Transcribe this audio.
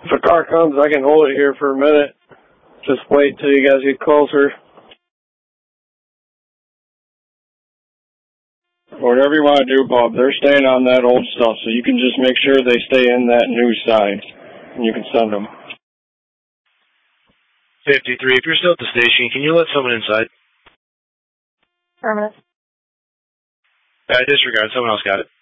If a car comes, I can hold it here for a minute. Just wait till you guys get closer. Whatever you want to do, Bob. They're staying on that old stuff, so you can just make sure they stay in that new side, and you can send them. 53, if you're still at the station, can you let someone inside? Affirmative. Disregard. Someone else got it.